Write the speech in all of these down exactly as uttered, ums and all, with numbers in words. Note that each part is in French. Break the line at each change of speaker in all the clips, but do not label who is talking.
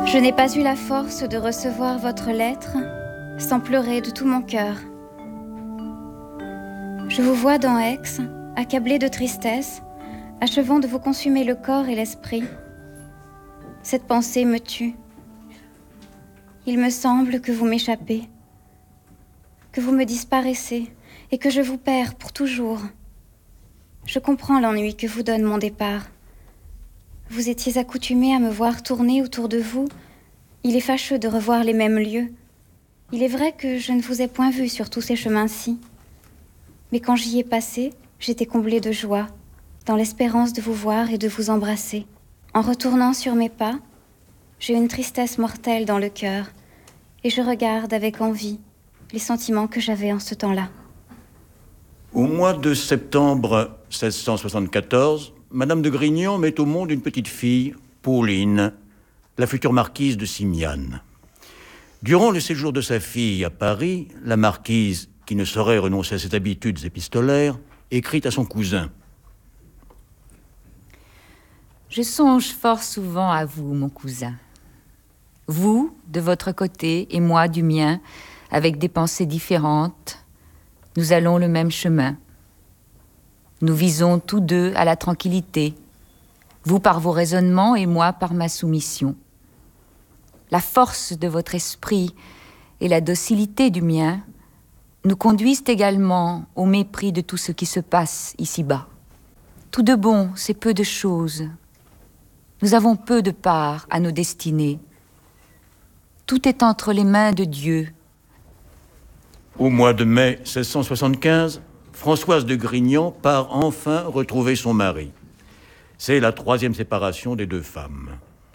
Je n'ai pas eu la force de recevoir votre lettre sans pleurer de tout mon cœur. Je vous vois dans Aix, accablé de tristesse, achevant de vous consumer le corps et l'esprit. Cette pensée me tue. Il me semble que vous m'échappez, que vous me disparaissez et que je vous perds pour toujours. Je comprends l'ennui que vous donne mon départ. Vous étiez accoutumé à me voir tourner autour de vous. Il est fâcheux de revoir les mêmes lieux. Il est vrai que je ne vous ai point vu sur tous ces chemins-ci. Mais quand j'y ai passé, j'étais comblée de joie, dans l'espérance de vous voir et de vous embrasser. En retournant sur mes pas, j'ai une tristesse mortelle dans le cœur, et je regarde avec envie les sentiments que j'avais en ce temps-là.
Au mois de septembre seize cent soixante-quatorze, Madame de Grignan met au monde une petite fille, Pauline, la future marquise de Simiane. Durant le séjour de sa fille à Paris, la marquise, qui ne saurait renoncer à ses habitudes épistolaires, écrit à son cousin.
Je songe fort souvent à vous, mon cousin. Vous, de votre côté, et moi du mien, avec des pensées différentes, nous allons le même chemin. Nous visons tous deux à la tranquillité, vous par vos raisonnements et moi par ma soumission. La force de votre esprit et la docilité du mien nous conduisent également au mépris de tout ce qui se passe ici-bas. Tout de bon, c'est peu de choses. Nous avons peu de part à nos destinées. Tout est entre les mains de Dieu.
Au mois de mai seize cent soixante-quinze, Françoise de Grignan part enfin retrouver son mari. C'est la troisième séparation des deux femmes.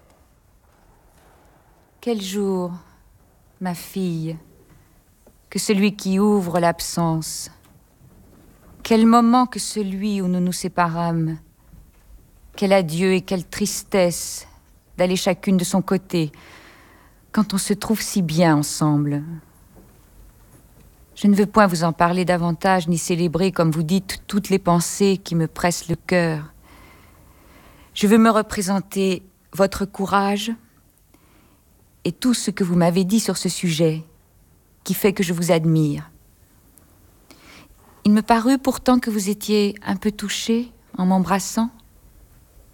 Quel jour, ma fille, que celui qui ouvre l'absence. Quel moment que celui où nous nous séparâmes. Quel adieu et quelle tristesse d'aller chacune de son côté quand on se trouve si bien ensemble. Je ne veux point vous en parler davantage ni célébrer, comme vous dites, toutes les pensées qui me pressent le cœur. Je veux me représenter votre courage et tout ce que vous m'avez dit sur ce sujet, qui fait que je vous admire. Il me parut pourtant que vous étiez un peu touché en m'embrassant.